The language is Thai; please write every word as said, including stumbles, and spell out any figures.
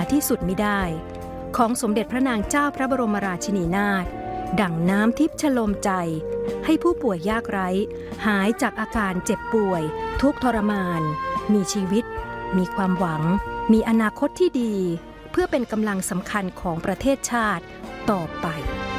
ที่สุดมิได้ของสมเด็จพระนางเจ้าพระบรมราชินีนาถดั่งน้ำทิพย์ชโลมใจให้ผู้ป่วยยากไร้หายจากอาการเจ็บป่วยทุกข์ทรมานมีชีวิตมีความหวังมีอนาคตที่ดีเพื่อเป็นกำลังสำคัญของประเทศชาติต่อไป